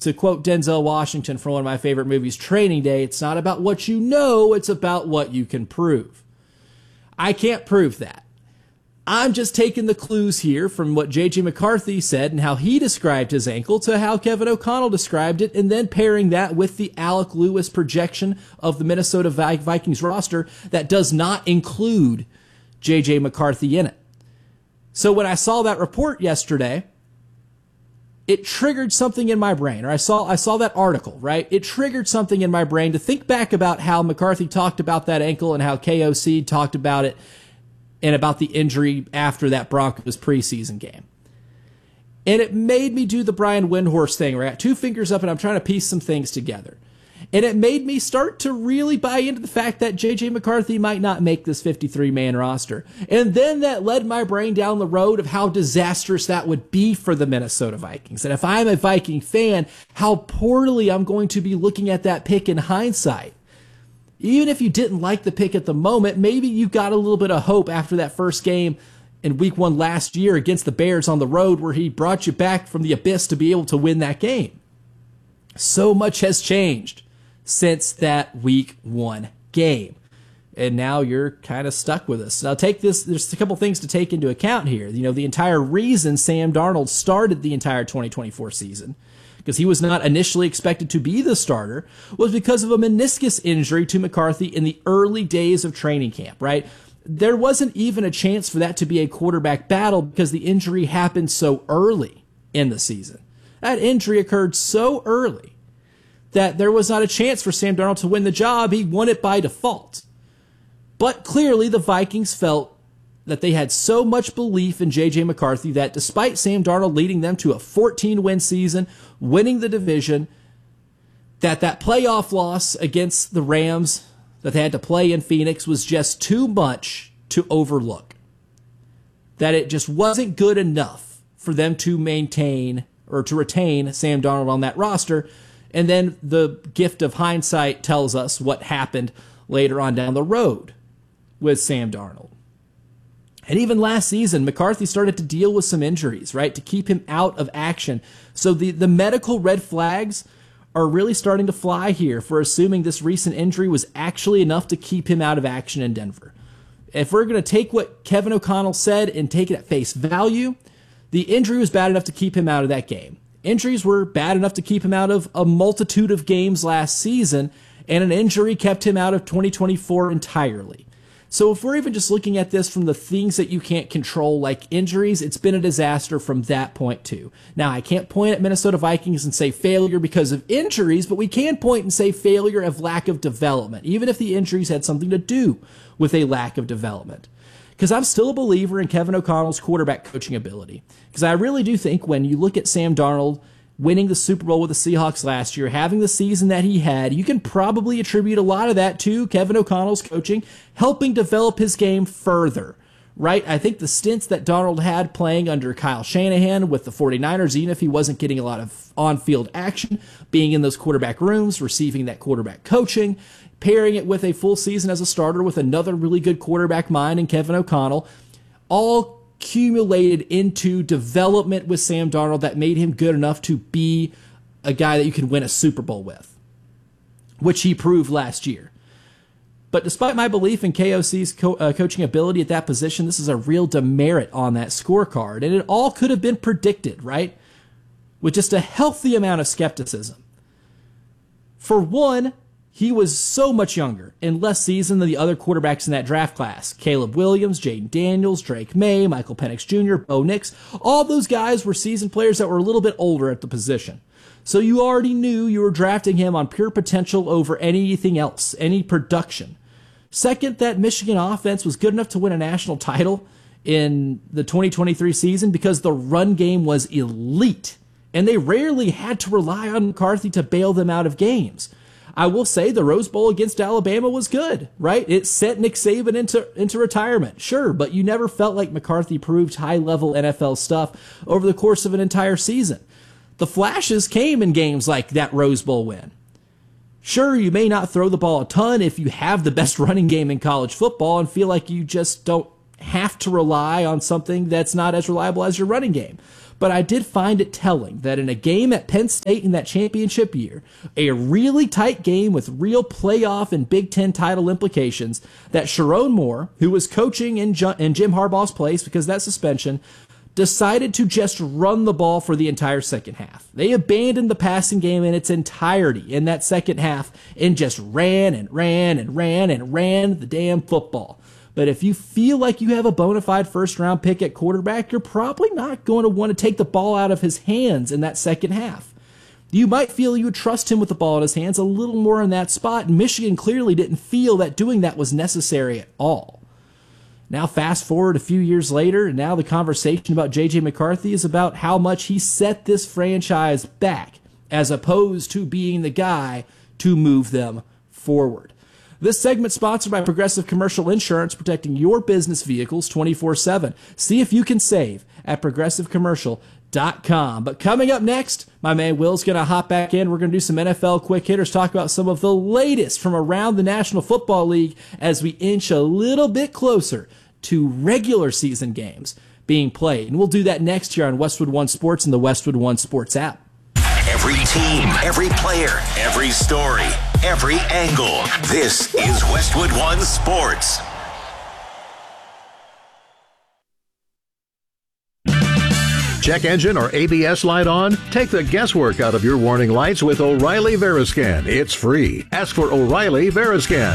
To quote Denzel Washington from one of my favorite movies, Training Day, it's not about what you know, it's about what you can prove. I can't prove that. I'm just taking the clues here from what J.J. McCarthy said and how he described his ankle to how Kevin O'Connell described it, and then pairing that with the Alec Lewis projection of the Minnesota Vikings roster that does not include J.J. McCarthy in it. So when I saw that report yesterday, it triggered something in my brain, or I saw that article, right? It triggered something in my brain to think back about how McCarthy talked about that ankle and how KOC talked about it and about the injury after that Broncos preseason game. And it made me do the Brian Windhorst thing, where I got two fingers up and I'm trying to piece some things together. And it made me start to really buy into the fact that J.J. McCarthy might not make this 53-man roster. And then that led my brain down the road of how disastrous that would be for the Minnesota Vikings. And if I'm a Viking fan, how poorly I'm going to be looking at that pick in hindsight. Even if you didn't like the pick at the moment, maybe you got a little bit of hope after that first game in week 1 last year against the Bears on the road, where he brought you back from the abyss to be able to win that game. So much has changed since that week 1 game. And now you're kind of stuck with us. Now take this, there's a couple things to take into account here. You know, the entire reason Sam Darnold started the entire 2024 season, because he was not initially expected to be the starter, was because of a meniscus injury to McCarthy in the early days of training camp, right? There wasn't even a chance for that to be a quarterback battle because the injury happened so early in the season. That injury occurred so early that there was not a chance for Sam Darnold to win the job. He won it by default. But clearly the Vikings felt that they had so much belief in J.J. McCarthy that despite Sam Darnold leading them to a 14-win season, winning the division, that playoff loss against the Rams that they had to play in Phoenix was just too much to overlook. That it just wasn't good enough for them to maintain or to retain Sam Darnold on that roster. And then the gift of hindsight tells us what happened later on down the road with Sam Darnold. And even last season, McCarthy started to deal with some injuries, right, to keep him out of action. So the medical red flags are really starting to fly here for assuming this recent injury was actually enough to keep him out of action in Denver. If we're going to take what Kevin O'Connell said and take it at face value, the injury was bad enough to keep him out of that game. Injuries were bad enough to keep him out of a multitude of games last season, and an injury kept him out of 2024 entirely. So if we're even just looking at this from the things that you can't control, like injuries, it's been a disaster from that point too. Now, I can't point at Minnesota Vikings and say failure because of injuries, but we can point and say failure of lack of development, even if the injuries had something to do with a lack of development. Because I'm still a believer in Kevin O'Connell's quarterback coaching ability. Because I really do think when you look at Sam Darnold winning the Super Bowl with the Seahawks last year, having the season that he had, you can probably attribute a lot of that to Kevin O'Connell's coaching, helping develop his game further, right? I think the stints that Darnold had playing under Kyle Shanahan with the 49ers, even if he wasn't getting a lot of on-field action, being in those quarterback rooms, receiving that quarterback coaching, pairing it with a full season as a starter with another really good quarterback mind in Kevin O'Connell, all accumulated into development with Sam Darnold that made him good enough to be a guy that you can win a Super Bowl with, which he proved last year. But despite my belief in KOC's coaching ability at that position, this is a real demerit on that scorecard, and it all could have been predicted, right? With just a healthy amount of skepticism. For one, he was so much younger and less seasoned than the other quarterbacks in that draft class. Caleb Williams, Jaden Daniels, Drake May, Michael Penix Jr., Bo Nix. All those guys were seasoned players that were a little bit older at the position. So you already knew you were drafting him on pure potential over anything else, any production. Second, that Michigan offense was good enough to win a national title in the 2023 season because the run game was elite, and they rarely had to rely on McCarthy to bail them out of games. I will say the Rose Bowl against Alabama was good, right? It sent Nick Saban into retirement, sure, but you never felt like McCarthy proved high-level NFL stuff over the course of an entire season. The flashes came in games like that Rose Bowl win. Sure, you may not throw the ball a ton if you have the best running game in college football and feel like you just don't have to rely on something that's not as reliable as your running game. But I did find it telling that in a game at Penn State in that championship year, a really tight game with real playoff and Big Ten title implications, that Sherrone Moore, who was coaching in Jim Harbaugh's place because of that suspension, decided to just run the ball for the entire second half. They abandoned the passing game in its entirety in that second half and just ran and ran and ran and ran the damn football. But if you feel like you have a bona fide first-round pick at quarterback, you're probably not going to want to take the ball out of his hands in that second half. You might feel you would trust him with the ball in his hands a little more in that spot, and Michigan clearly didn't feel that doing that was necessary at all. Now fast forward a few years later, and now the conversation about J.J. McCarthy is about how much he set this franchise back, as opposed to being the guy to move them forward. This segment sponsored by Progressive Commercial Insurance, protecting your business vehicles 24/7. See if you can save at progressivecommercial.com. But coming up next, my man Will's going to hop back in. We're going to do some NFL quick hitters, talk about some of the latest from around the National Football League as we inch a little bit closer to regular season games being played. And we'll do that next here on Westwood One Sports and the Westwood One Sports app. Every team, every player, every story, every angle. This is Westwood One Sports. Check engine or ABS light on? Take the guesswork out of your warning lights with O'Reilly Veriscan. It's free. Ask for O'Reilly Veriscan.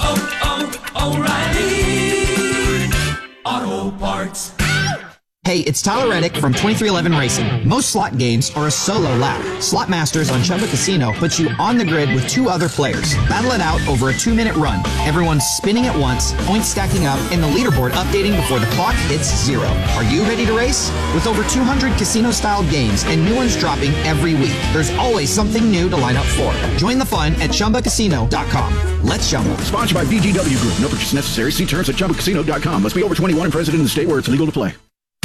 O'Reilly Auto Parts. Hey, it's Tyler Reddick from 2311 Racing. Most slot games are a solo lap. Slot Masters on Chumba Casino puts you on the grid with two other players. Battle it out over a 2-minute run. Everyone's spinning at once, points stacking up, and the leaderboard updating before the clock hits 0. Are you ready to race? With over 200 casino-style games and new ones dropping every week, there's always something new to line up for. Join the fun at ChumbaCasino.com. Let's Chumba. Sponsored by VGW Group. No purchase necessary. See terms at ChumbaCasino.com. Must be over 21 and present in the state where it's legal to play.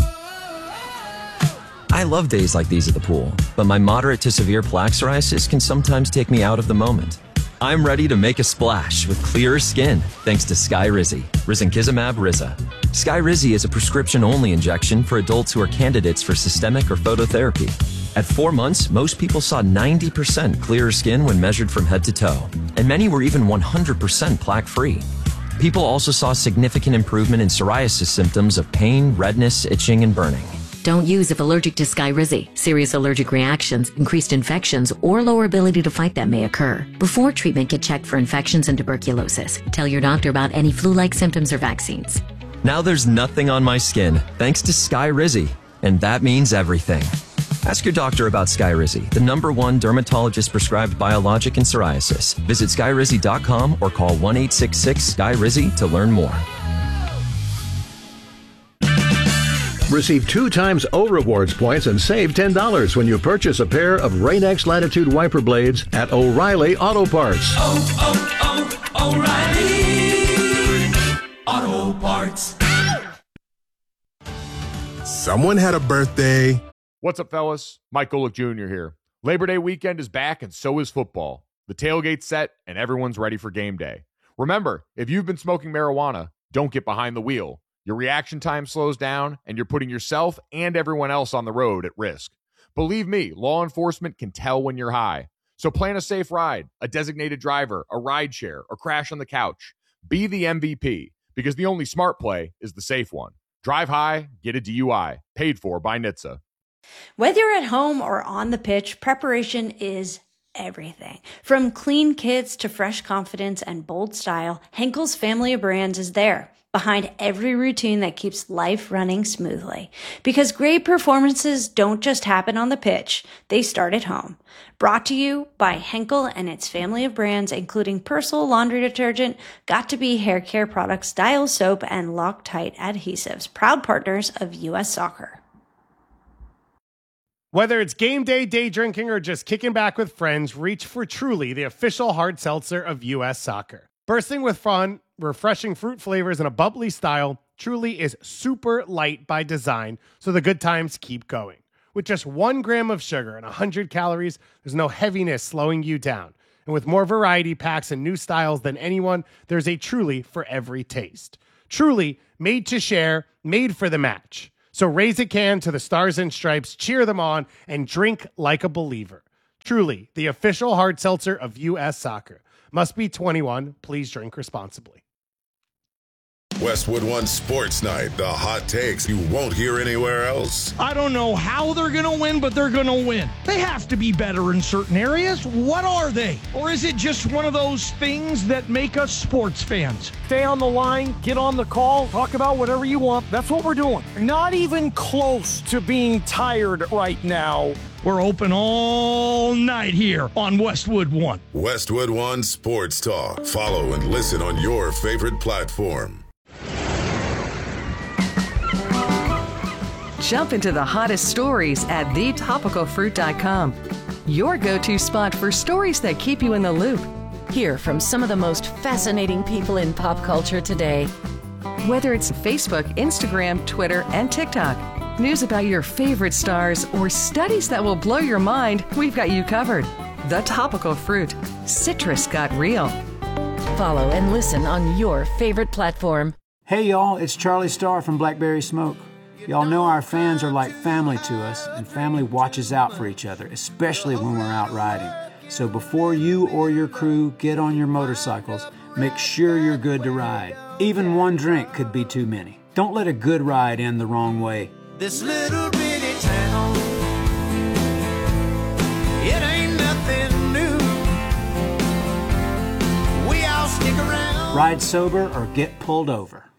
I love days like these at the pool, but my moderate to severe plaque psoriasis can sometimes take me out of the moment. I'm ready to make a splash with clearer skin thanks to Skyrizi, risankizumab Riza. Skyrizi is a prescription-only injection for adults who are candidates for systemic or phototherapy. At 4 months, most people saw 90% clearer skin when measured from head to toe, and many were even 100% plaque-free. People also saw significant improvement in psoriasis symptoms of pain, redness, itching, and burning. Don't use if allergic to Skyrizi. Serious allergic reactions, increased infections, or lower ability to fight them may occur. Before treatment, get checked for infections and tuberculosis. Tell your doctor about any flu-like symptoms or vaccines. Now there's nothing on my skin thanks to Skyrizi, and that means everything. Ask your doctor about Skyrizi, the #1 dermatologist-prescribed biologic in psoriasis. Visit Skyrizi.com or call 1-866-SKYRIZI to learn more. Receive 2 times O Rewards points and save $10 when you purchase a pair of Rain-X Latitude wiper blades at O'Reilly Auto Parts. O'Reilly Auto Parts. Someone had a birthday. What's up, fellas? Mike Golick Jr. here. Labor Day weekend is back, and so is football. The tailgate's set, and everyone's ready for game day. Remember, if you've been smoking marijuana, don't get behind the wheel. Your reaction time slows down, and you're putting yourself and everyone else on the road at risk. Believe me, law enforcement can tell when you're high. So plan a safe ride, a designated driver, a ride share, or crash on the couch. Be the MVP, because the only smart play is the safe one. Drive high, get a DUI. Paid for by NHTSA. Whether you're at home or on the pitch, preparation is everything. From clean kits to fresh confidence and bold style, Henkel's family of brands is there, behind every routine that keeps life running smoothly. Because great performances don't just happen on the pitch, they start at home. Brought to you by Henkel and its family of brands, including Persil laundry detergent, Got2b hair care products, Dial soap, and Loctite adhesives, proud partners of U.S. Soccer. Whether it's game day, day drinking, or just kicking back with friends, reach for Truly, the official hard seltzer of U.S. Soccer. Bursting with fun, refreshing fruit flavors, and a bubbly style, Truly is super light by design, so the good times keep going. With just 1 gram of sugar and 100 calories, there's no heaviness slowing you down. And with more variety packs and new styles than anyone, there's a Truly for every taste. Truly, made to share, made for the match. So raise a can to the Stars and Stripes, cheer them on, and drink like a believer. Truly, the official hard seltzer of U.S. Soccer. Must be 21. Please drink responsibly. Westwood One Sports Night, the hot takes you won't hear anywhere else. I don't know how they're going to win, but they're going to win. They have to be better in certain areas. What are they? Or is it just one of those things that make us sports fans? Stay on the line, get on the call, talk about whatever you want. That's what we're doing. Not even close to being tired right now. We're open all night here on Westwood One. Westwood One Sports Talk. Follow and listen on your favorite platform. Jump into the hottest stories at thetopicalfruit.com. Your go-to spot for stories that keep you in the loop. Hear from some of the most fascinating people in pop culture today. Whether it's Facebook, Instagram, Twitter, and TikTok, news about your favorite stars, or studies that will blow your mind, we've got you covered. The Topical Fruit. Citrus got real. Follow and listen on your favorite platform. Hey y'all, it's Charlie Starr from Blackberry Smoke. Y'all know our fans are like family to us, and family watches out for each other, especially when we're out riding. So before you or your crew get on your motorcycles, make sure you're good to ride. Even one drink could be too many. Don't let a good ride end the wrong way. This little bitty town, it ain't nothing new. We all stick around. Ride sober or get pulled over.